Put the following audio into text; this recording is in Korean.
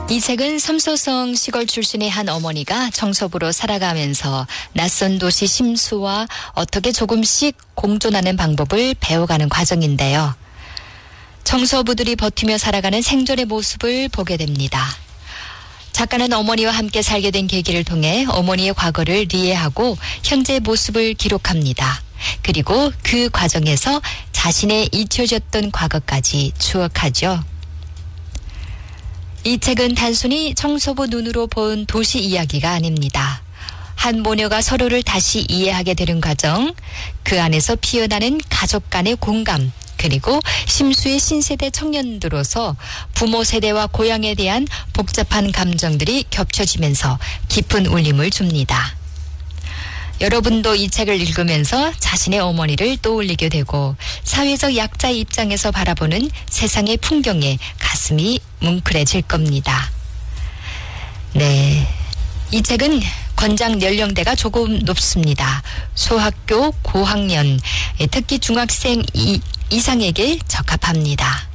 이 책은 삼소성 시골 출신의 한 어머니가 청소부로 살아가면서 낯선 도시 심수와 어떻게 조금씩 공존하는 방법을 배워가는 과정인데요. 청소부들이 버티며 살아가는 생존의 모습을 보게 됩니다. 작가는 어머니와 함께 살게 된 계기를 통해 어머니의 과거를 이해하고 현재의 모습을 기록합니다. 그리고 그 과정에서 자신의 잊혀졌던 과거까지 추억하죠. 이 책은 단순히 청소부 눈으로 본 도시 이야기가 아닙니다. 한 모녀가 서로를 다시 이해하게 되는 과정, 그 안에서 피어나는 가족 간의 공감, 그리고 심수의 신세대 청년들로서 부모 세대와 고향에 대한 복잡한 감정들이 겹쳐지면서 깊은 울림을 줍니다. 여러분도 이 책을 읽으면서 자신의 어머니를 떠올리게 되고 사회적 약자의 입장에서 바라보는 세상의 풍경에 가슴이 뭉클해질 겁니다. 네, 이 책은 권장 연령대가 조금 높습니다. 소학교 고학년, 특히 중학생 이상에게 적합합니다.